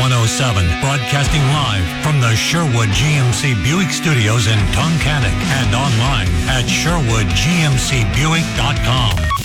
107, broadcasting live from the Sherwood GMC Buick Studios in Tunkhannock and online at SherwoodGMCBuick.com.